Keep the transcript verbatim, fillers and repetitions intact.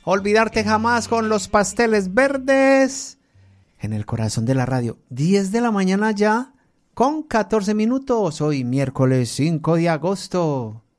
Olvidarte jamás con los pasteles verdes. En el corazón de la radio. diez de la mañana ya con catorce minutos. Hoy miércoles cinco de agosto.